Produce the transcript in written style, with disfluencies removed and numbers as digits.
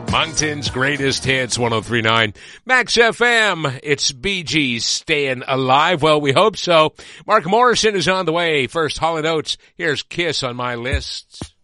Moncton's greatest hits, 103.9 Max FM. It's Bee Gees staying alive. Well, we hope so. Mark Morrison is on the way. First, Hall & Oates. Here's Kiss on my list.